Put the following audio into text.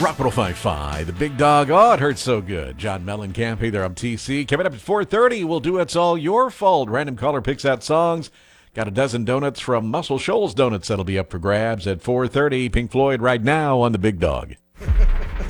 Rock 105.5, the big dog. Oh, it hurts so good. John Mellencamp, hey there, I'm TC. Coming up at 4:30, we'll do It's All Your Fault. Random caller picks out songs. Got a dozen donuts from Muscle Shoals Donuts that'll be up for grabs at 4:30. Pink Floyd right now on the big dog.